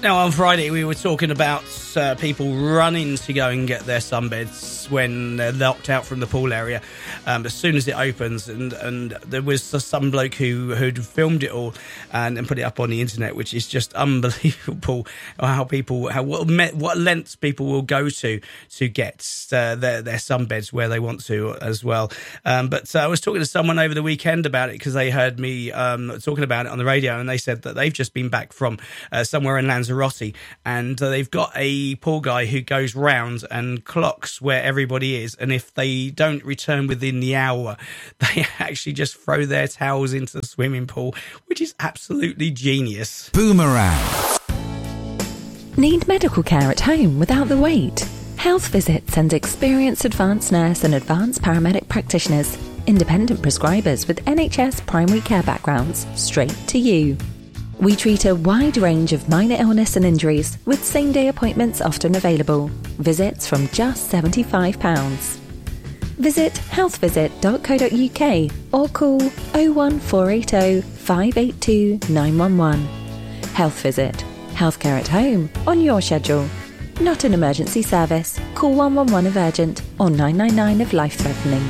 Now, on Friday, we were talking about people running to go and get their sunbeds when they're locked out from the pool area as soon as it opens. And there was some bloke who'd filmed it all and put it up on the internet, which is just unbelievable what lengths people will go to get their sunbeds where they want to as well. But I was talking to someone over the weekend about it because they heard me talking about it on the radio, and they said that they've just been back from somewhere in Lanzarote, and they've got a pool guy who goes round and clocks where everybody is, and if they don't return within the hour, they actually just throw their towels into the swimming pool, which is absolutely genius. Boomerang. Need medical care at home without the wait? Health Visit sends experienced advanced nurse and advanced paramedic practitioners, independent prescribers with NHS primary care backgrounds, straight to you. We treat a wide range of minor illness and injuries, with same-day appointments often available. Visits from just £75. Visit healthvisit.co.uk or call 01480 582 911. Health Visit. Healthcare at home, on your schedule. Not an emergency service. Call 111 if urgent or 999 if life-threatening.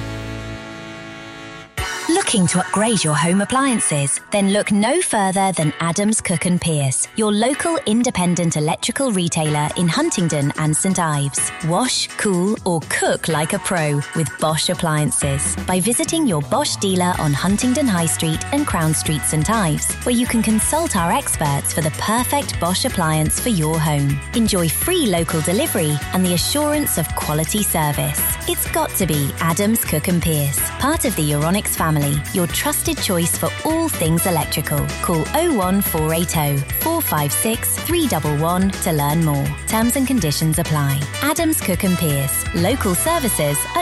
Looking to upgrade your home appliances? Then look no further than Adams Cook and Pierce, your local independent electrical retailer in Huntingdon and St Ives. Wash, cool or cook like a pro with Bosch appliances by visiting your Bosch dealer on Huntingdon High Street and Crown Street St Ives, where you can consult our experts for the perfect Bosch appliance for your home. Enjoy free local delivery and the assurance of quality service. It's got to be Adams Cook and Pierce, part of the Euronics family, your trusted choice for all things electrical. Call 01480 456 311 to learn more. Terms and conditions apply. Adams Cook and Pierce. Local services at